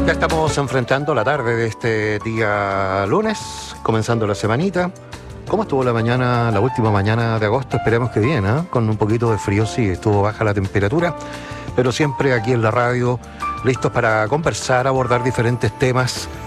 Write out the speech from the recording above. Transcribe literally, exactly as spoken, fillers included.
Ya estamos enfrentando la tarde de este día lunes, comenzando la semanita. ¿Cómo estuvo la mañana, la última mañana de agosto? Esperemos que bien, ¿eh? Con un poquito de frío, sí, estuvo baja la temperatura, pero siempre aquí en la radio, listos para conversar, abordar diferentes temas